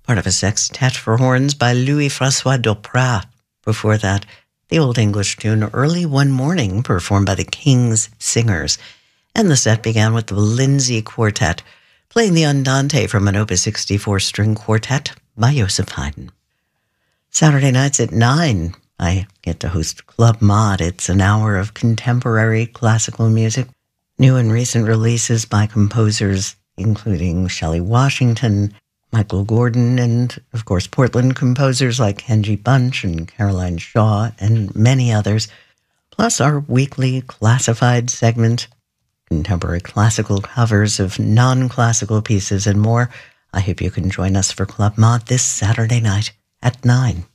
part of a sextet for horns by Louis-François Doprat. Before that, the Old English tune Early One Morning, performed by the King's Singers. And the set began with the Lindsay Quartet, playing the Andante from an Opus 64 string quartet by Joseph Haydn. Saturday nights at 9, I get to host Club Mod. It's an hour of contemporary classical music, new and recent releases by composers including Shelley Washington, Michael Gordon, and, of course, Portland composers like Kenji Bunch and Caroline Shaw, and many others, plus our weekly classified segment, contemporary classical covers of non-classical pieces and more. I hope you can join us for Club Mod this Saturday night at 9.